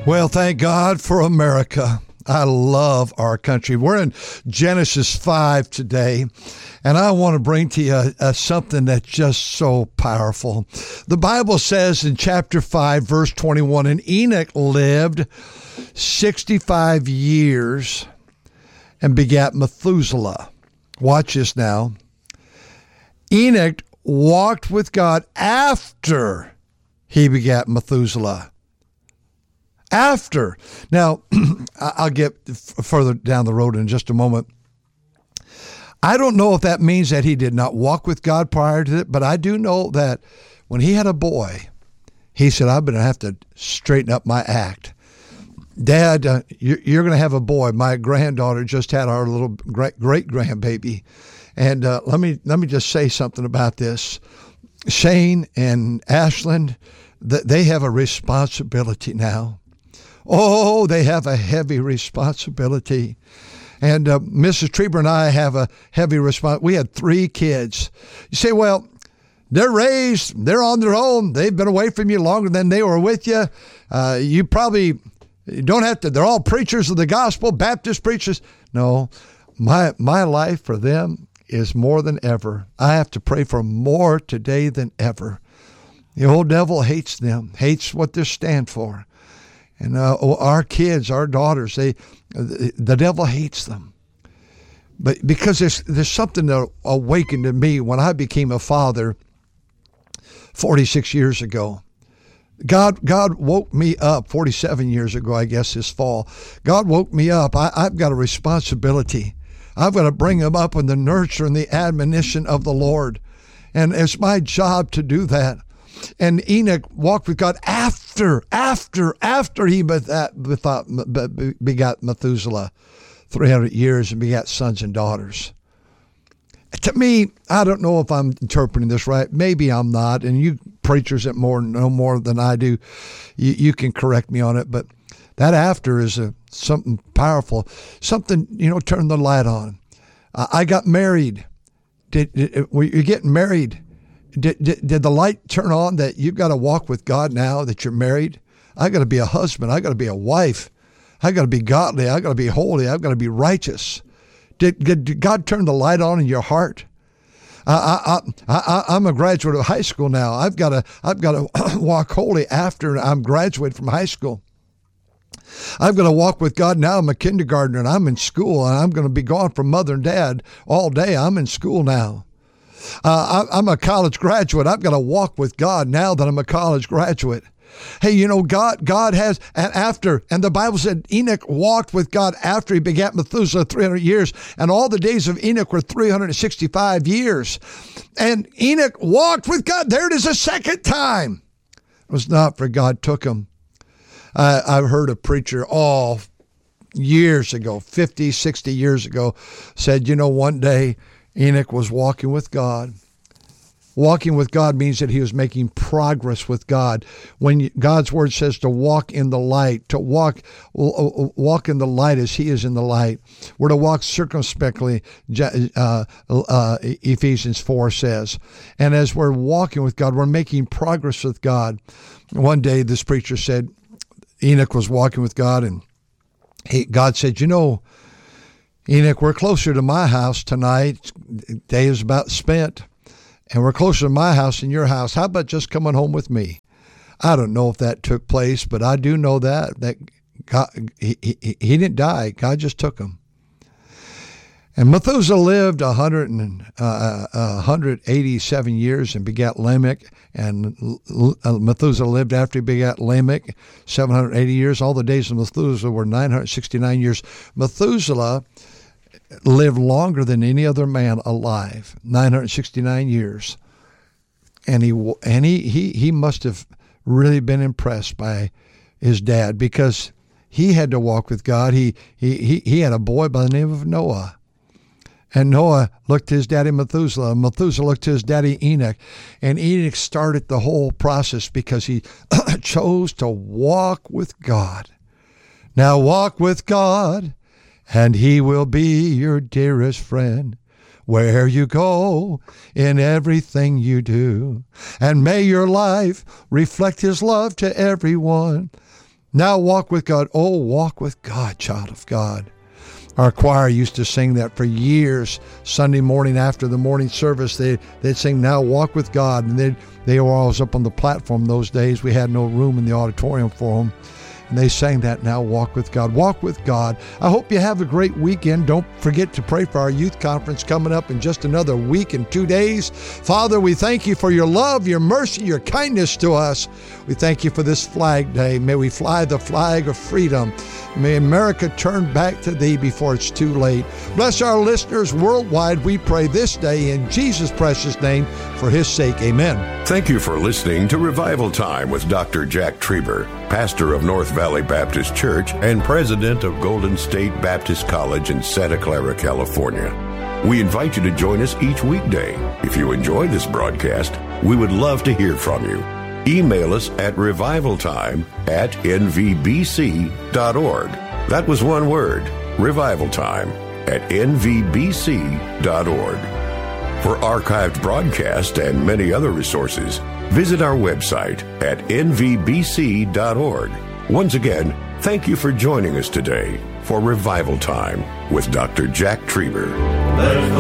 Well, thank God for America. I love our country. We're in Genesis 5 today, and I want to bring to you something that's just so powerful. The Bible says in chapter 5, verse 21, and Enoch lived 65 years and begat Methuselah. Watch this now. Enoch walked with God after he begat Methuselah. After. Now, I'll get further down the road in just a moment. I don't know if that means that he did not walk with God prior to it, but I do know that when he had a boy, he said, I'm going to have to straighten up my act. Dad, you're going to have a boy. My granddaughter just had our little great-grandbaby. And let me just say something about this. Shane and Ashland, they have a responsibility now. Oh, they have a heavy responsibility. And Mrs. Trieber and I have a heavy responsibility. We had 3 kids. You say, well, they're raised, they're on their own. They've been away from you longer than they were with you. You probably don't have to, they're all preachers of the gospel, Baptist preachers. No, my life for them is more than ever. I have to pray for more today than ever. The old devil hates them, hates what they stand for. And our kids, our daughters, the devil hates them. But because there's something that awakened in me when I became a father 46 years ago. God woke me up 47 years ago, I guess, this fall. God woke me up. I've got a responsibility. I've got to bring them up in the nurture and the admonition of the Lord. And it's my job to do that. And Enoch walked with God after he begat Methuselah 300 years and begat sons and daughters. To me, I don't know if I'm interpreting this right. Maybe I'm not. And you preachers that know more than I do, you can correct me on it. But that after is something powerful. Something, turn the light on. I got married. Were you getting married? Did the light turn on that you've got to walk with God now that you're married? I got to be a husband. I got to be a wife. I got to be godly. I got to be holy. I've got to be righteous. Did God turn the light on in your heart? I'm a graduate of high school now. I've got to walk holy after I'm graduated from high school. I've got to walk with God now. I'm a kindergartner and I'm in school and I'm going to be gone from mother and dad all day. I'm in school now. I'm a college graduate. I've got to walk with God now that I'm a college graduate. Hey, God has, and the Bible said Enoch walked with God after he begat Methuselah 300 years, and all the days of Enoch were 365 years. And Enoch walked with God. There it is a second time. It was not for God took him. I've heard a preacher years ago, 50, 60 years ago, said, one day Enoch was walking with God. Walking with God means that he was making progress with God. When God's word says to walk in the light, to walk in the light as he is in the light. We're to walk circumspectly, Ephesians 4 says. And as we're walking with God, we're making progress with God. One day this preacher said, Enoch was walking with God, and God said, Enoch, we're closer to my house tonight. The day is about spent. And we're closer to my house than your house. How about just coming home with me? I don't know if that took place, but I do know that God, he didn't die. God just took him. And Methuselah lived 187 years and begat Lamech. And Methuselah lived after he begat Lamech 780 years. All the days of Methuselah were 969 years. Methuselah lived longer than any other man alive, 969 years. And he must have really been impressed by his dad, because he had to walk with God. He had a boy by the name of Noah. And Noah looked to his daddy Methuselah. Methuselah looked to his daddy Enoch. And Enoch started the whole process because he chose to walk with God. Now walk with God, and he will be your dearest friend where you go, in everything you do. And may your life reflect his love to everyone. Now walk with God. Oh, walk with God, child of God. Our choir used to sing that for years. Sunday morning after the morning service, they'd sing, Now Walk with God. And they were always up on the platform those days. We had no room in the auditorium for them. And they sang that, Now Walk with God. Walk with God. I hope you have a great weekend. Don't forget to pray for our youth conference coming up in just another week and 2 days. Father, we thank you for your love, your mercy, your kindness to us. We thank you for this Flag Day. May we fly the flag of freedom. May America turn back to thee before it's too late. Bless our listeners worldwide, we pray this day in Jesus' precious name, for his sake. Amen. Thank you for listening to Revival Time with Dr. Jack Trieber, pastor of North Valley Baptist Church and president of Golden State Baptist College in Santa Clara, California. We invite you to join us each weekday. If you enjoy this broadcast, we would love to hear from you. Email us at revivaltime@nvbc.org. That was one word, revivaltime@nvbc.org. For archived broadcasts and many other resources, visit our website at nvbc.org. Once again, thank you for joining us today for Revival Time with Dr. Jack Trieber.